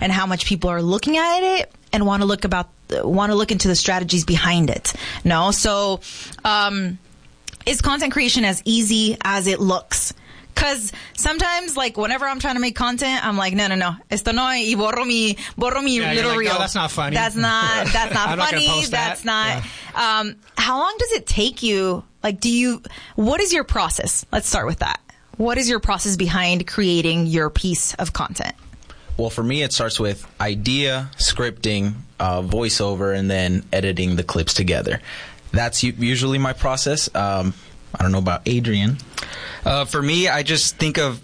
and how much people are looking at it and want to look into the strategies behind it. No, so is content creation as easy as it looks? Because sometimes, like, whenever I'm trying to make content, I'm like, no. Esto no, y borro mi little reel. No, that's not funny. That's not funny. That's not. Yeah. How long does it take you? Like, what is your process? Let's start with that. What is your process behind creating your piece of content? Well, for me, it starts with idea, scripting, voiceover, and then editing the clips together. That's usually my process. I don't know about Adrian. For me, I just think of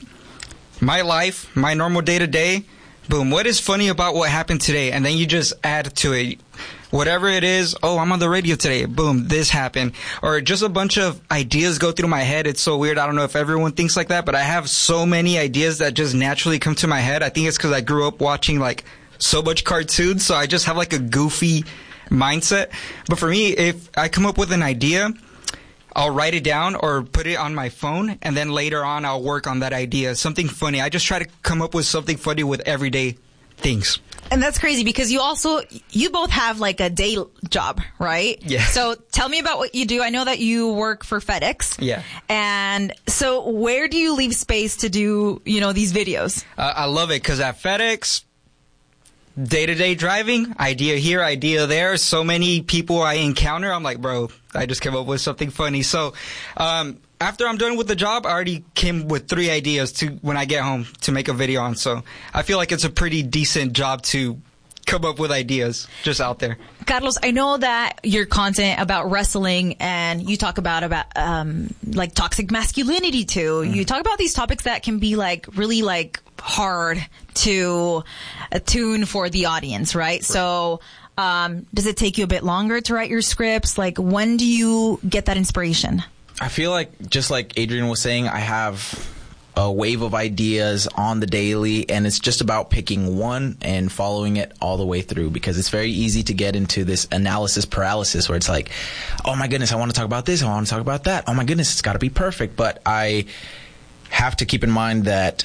my life, my normal day-to-day. Boom, what is funny about what happened today? And then you just add to it. Whatever it is, I'm on the radio today. Boom, this happened. Or just a bunch of ideas go through my head. It's so weird. I don't know if everyone thinks like that, but I have so many ideas that just naturally come to my head. I think it's because I grew up watching, like, so much cartoons, so I just have, like, a goofy mindset. But for me, if I come up with an idea, I'll write it down or put it on my phone, and then later on I'll work on that idea. Something funny. I just try to come up with something funny with everyday things. And that's crazy because you both have like a day job, right? Yeah. So tell me about what you do. I know that you work for FedEx. Yeah. And so where do you leave space to do, these videos? I love it because at FedEx, day-to-day driving, idea here, idea there. So many people I encounter, I'm like, bro, I just came up with something funny. So after I'm done with the job, I already came with 3 ideas when I get home to make a video on. So I feel like it's a pretty decent job to come up with ideas just out there. Carlos, I know that your content about wrestling and you talk about like toxic masculinity too. You talk about these topics that can be like really like hard to attune for the audience, right? So does it take you a bit longer to write your scripts? Like, when do you get that inspiration? I feel like, just like Adrian was saying, I have a wave of ideas on the daily, and it's just about picking one and following it all the way through, because it's very easy to get into this analysis paralysis where it's like, oh my goodness, I want to talk about this, I want to talk about that, oh my goodness, it's got to be perfect. But I have to keep in mind that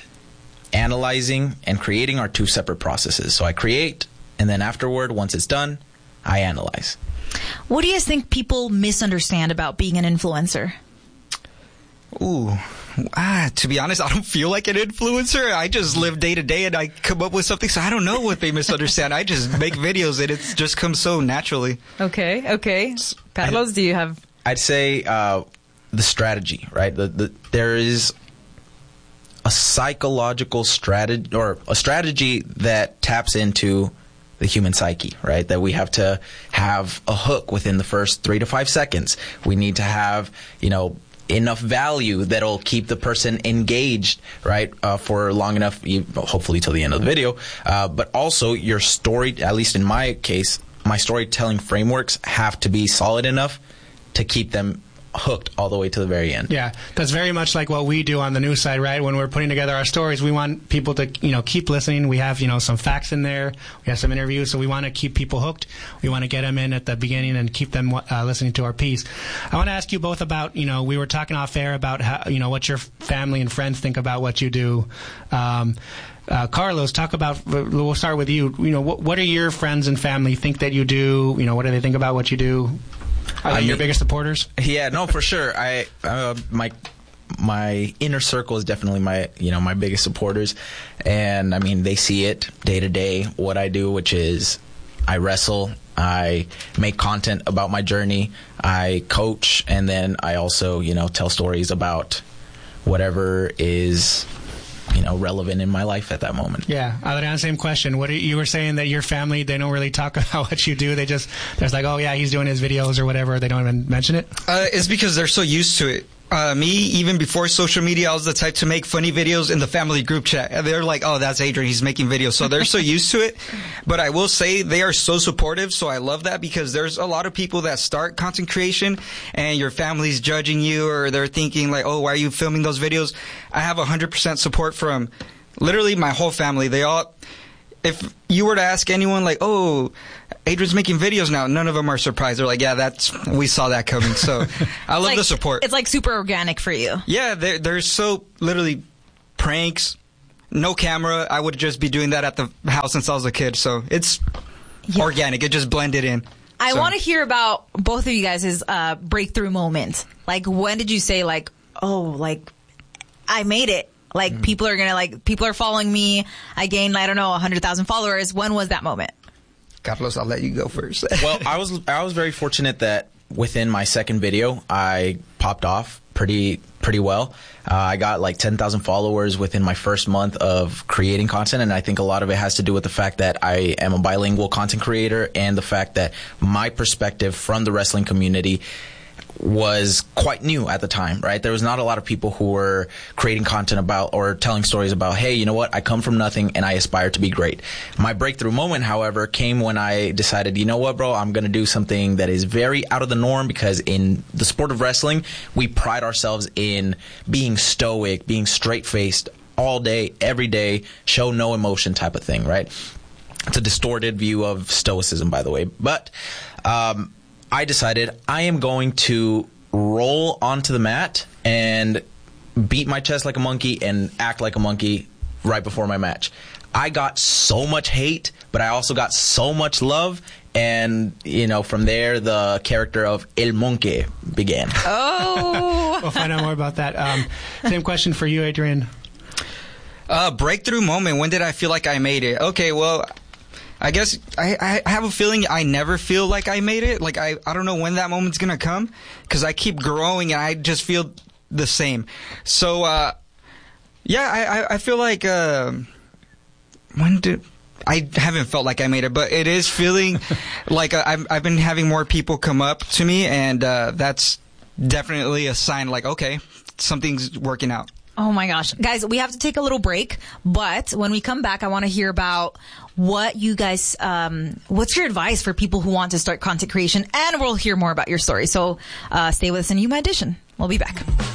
analyzing and creating are 2 separate processes. So I create, and then afterward, once it's done, I analyze. What do you guys think people misunderstand about being an influencer? Ooh. To be honest, I don't feel like an influencer. I just live day to day and I come up with something. So I don't know what they misunderstand. I just make videos and it just comes so naturally. Okay. Carlos, do you have? I'd say the strategy, right? There is a psychological strategy, or a strategy that taps into the human psyche, right? That we have to have a hook within the first 3 to 5 seconds. We need to have, enough value that'll keep the person engaged, right, for long enough, hopefully till the end of the video. But also your story, at least in my case, my storytelling frameworks have to be solid enough to keep them hooked all the way to the very end. Yeah, that's very much like what we do on the news side, right? When we're putting together our stories, we want people to, keep listening. We have, some facts in there. We have some interviews, so we want to keep people hooked. We want to get them in at the beginning and keep them listening to our piece. I want to ask you both about, we were talking off air about how, what your family and friends think about what you do. Carlos, talk about, we'll start with you. What do your friends and family think that you do? What do they think about what you do? Are they your biggest supporters? Yeah, no, for sure. My inner circle is definitely my biggest supporters, and I mean they see it day to day what I do, which is I wrestle, I make content about my journey, I coach, and then I also tell stories about whatever is relevant in my life at that moment. Yeah, Adrian, same question. You were saying that your family, they don't really talk about what you do. There's like, oh yeah, he's doing his videos or whatever. They don't even mention it. It's because they're so used to it. Me, even before social media, I was the type to make funny videos in the family group chat. And they're like, oh, that's Adrian, he's making videos. So they're so used to it. But I will say they are so supportive. So I love that, because there's a lot of people that start content creation and your family's judging you, or they're thinking like, oh, why are you filming those videos? I have 100% support from literally my whole family. They all, if you were to ask anyone like, oh, Adrian's making videos now, none of them are surprised. They're like, yeah, we saw that coming. So I love the support. It's like super organic for you. Yeah, they're so literally pranks, no camera. I would just be doing that at the house since I was a kid. So it's organic. It just blended in. I want to hear about both of you guys' breakthrough moment. Like, when did you say, like, oh, like, I made it? Like, people are following me. I gained, I don't know, 100,000 followers. When was that moment? Carlos, I'll let you go first. Well, I was very fortunate that within my second video, I popped off pretty well. I got like 10,000 followers within my first month of creating content, and I think a lot of it has to do with the fact that I am a bilingual content creator and the fact that my perspective from the wrestling community was quite new at the time, right? There was not a lot of people who were creating content about or telling stories about, hey, you know what? I come from nothing and I aspire to be great. My breakthrough moment, however, came when I decided, you know what, bro? I'm going to do something that is very out of the norm, because in the sport of wrestling, we pride ourselves in being stoic, being straight-faced all day, every day, show no emotion type of thing, right? It's a distorted view of stoicism, by the way. But I decided I am going to roll onto the mat and beat my chest like a monkey and act like a monkey right before my match. I got so much hate, but I also got so much love. And, you know, from there, the character of El Monkey began. Oh! We'll find out more about that. Same question for you, Adrian. Breakthrough moment. When did I feel like I made it? Okay, well, I guess I have a feeling I never feel like I made it. Like, I don't know when that moment's going to come, because I keep growing and I just feel the same. So, I feel like, I haven't felt like I made it, but it is feeling like I've been having more people come up to me, and that's definitely a sign like, okay, something's working out. Oh my gosh. Guys, we have to take a little break, but when we come back, I want to hear about what you guys, what's your advice for people who want to start content creation, and we'll hear more about your story. So stay with us in You My Edition. We'll be back.